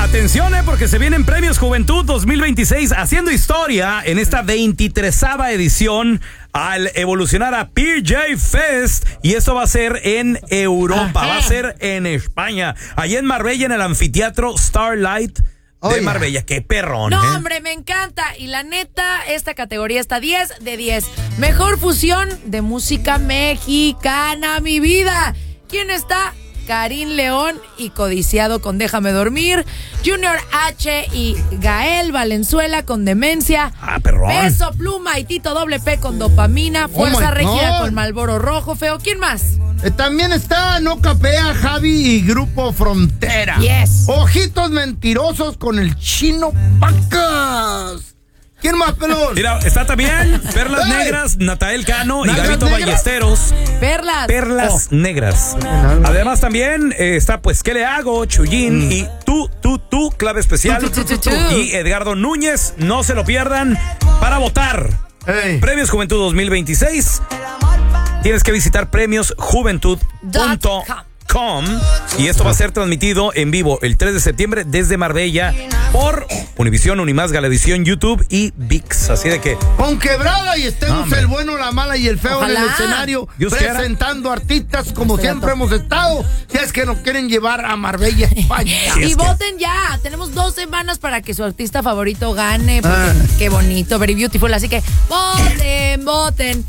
atención, porque se vienen Premios Juventud 2026 haciendo historia en esta 23ª edición al evolucionar a PJ Fest, y esto va a ser en Europa, va a ser en España, allá en Marbella, en el anfiteatro Starlight de Marbella. Qué perrón. No, hombre, me encanta. Y la neta, esta categoría está 10 de 10. Mejor fusión de música mexicana, mi vida. ¿Quién está? Karim León y Codiciado con Déjame Dormir, Junior H y Gael Valenzuela con Demencia, perrón. Peso Pluma y Tito Doble P con Dopamina, Fuerza Regida con Malboro Rojo, feo. ¿Quién más? También está No Capea, Javi y Grupo Frontera. Yes. Ojitos Mentirosos con el Chino Pacas. ¿Quién más, pelón? Mira, está también Perlas Negras, Natael Cano y Gabito Ballesteros. Perlas Negras. Además también está pues ¿Qué le hago? Chuyín y Tú, clave especial. Y Edgardo Núñez. No se lo pierdan. Para votar Premios Juventud 2026 tienes que visitar premiosjuventud.com. Y esto va a ser transmitido en vivo el 3 de septiembre desde Marbella por Univisión, Unimás, Galavisión, YouTube y ViX. Así de que con quebrada y estemos el bueno, la mala y el feo. Ojalá. En el escenario, Dios presentando artistas como siempre hemos estado. Si es que nos quieren llevar a Marbella, España. Y voten ya. Tenemos 2 semanas para que su artista favorito gane. Qué bonito, very beautiful. Así que voten.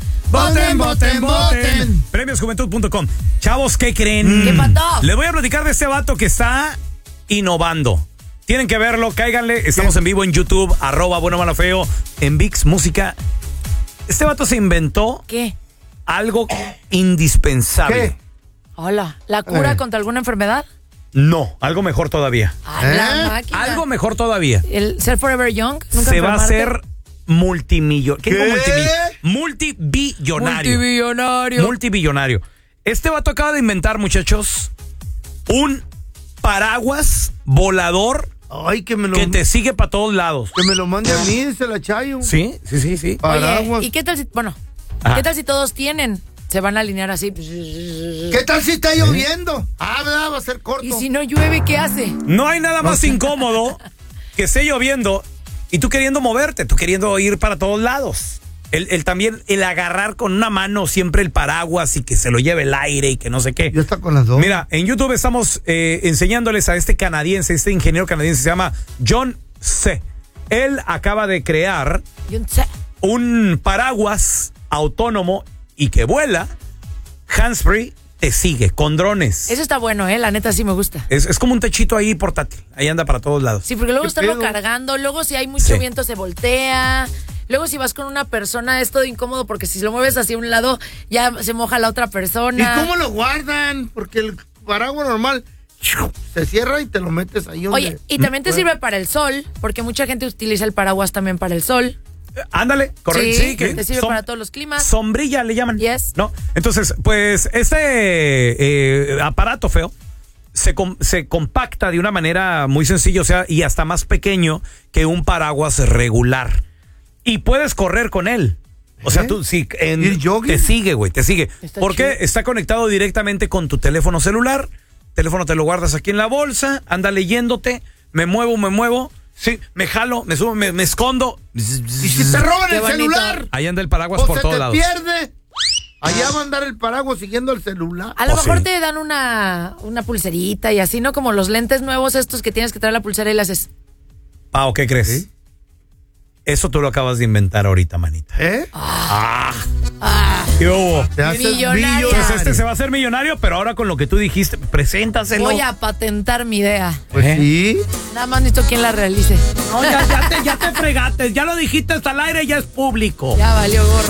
Voten. Premiosjuventud.com. Chavos, ¿qué creen? ¿Qué pasó? Les voy a platicar de este vato que está innovando. Tienen que verlo, cáiganle. Estamos en vivo en YouTube, @buenomalofeo, en ViX Música. Este vato se inventó algo indispensable. ¿Qué? Hola, ¿la cura contra alguna enfermedad? No, algo mejor todavía. La máquina. Algo mejor todavía. ¿El ser forever young? Se va a hacer multimillonario. ¿Qué digo multibillonario? Multibillonario. Este vato acaba de inventar, muchachos, un paraguas volador. Ay, que te sigue para todos lados. Que me lo mande a mí, se la chayo. Sí. Paraguas. Oye, ¿y qué tal si, qué tal si todos tienen? Se van a alinear así. ¿Qué tal si está lloviendo? Va a ser corto. ¿Y si no llueve, qué hace? No hay nada más incómodo que esté lloviendo y tú queriendo moverte, tú queriendo ir para todos lados. El agarrar con una mano siempre el paraguas y que se lo lleve el aire y que no sé qué. Ya está con las dos. Mira, en YouTube estamos enseñándoles a este ingeniero canadiense, se llama John C. Él acaba de crear un paraguas autónomo y que vuela, hands-free, te sigue, con drones. Eso está bueno, la neta sí me gusta. Es como un techito ahí portátil, ahí anda para todos lados. Sí, porque luego estarlo cargando, luego si hay mucho viento se voltea. Luego si vas con una persona es todo incómodo porque si lo mueves hacia un lado ya se moja la otra persona. ¿Y cómo lo guardan? Porque el paraguas normal se cierra y te lo metes ahí donde... Oye, y también te sirve para el sol, porque mucha gente utiliza el paraguas también para el sol. Ándale, correcto. Sí, que te sirve para todos los climas. Sombrilla le llaman. Yes. ¿No? Entonces, pues este aparato feo se compacta de una manera muy sencilla, o sea, y hasta más pequeño que un paraguas regular. Y puedes correr con él. O sea, tú te sigue, güey, te sigue. Porque está conectado directamente con tu teléfono celular. Teléfono te lo guardas aquí en la bolsa, anda leyéndote, me muevo. Sí, me jalo, me subo, me escondo. ¿Y si te roban el celular? Ahí anda el paraguas por todos lados. Se te pierde. Allá va a andar el paraguas siguiendo el celular. A lo mejor te dan una pulserita y así, ¿no? Como los lentes nuevos estos que tienes que traer la pulsera y le haces... Pao, ¿qué crees? ¿Sí? Eso tú lo acabas de inventar ahorita, manita. ¿Qué hubo? Millonario. Pues este se va a hacer millonario, pero ahora con lo que tú dijiste, preséntaselo. Voy a patentar mi idea. Pues sí. Nada más necesito quien la realice. No, ya te fregaste, ya lo dijiste hasta el aire, ya es público. Ya valió gorro.